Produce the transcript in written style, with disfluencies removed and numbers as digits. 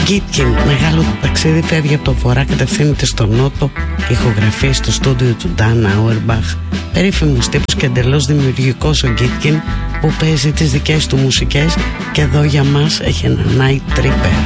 Γκίτκιν, μεγάλο ταξίδι, φεύγει από το βορρά, κατευθύνεται στο νότο, ηχογραφεί στο στούντιο του Dan Auerbach. Περίφημος τύπος και εντελώς δημιουργικός ο Γκίτκιν, που παίζει τις δικές του μουσικές, και εδώ για μας έχει ένα Night Tripper.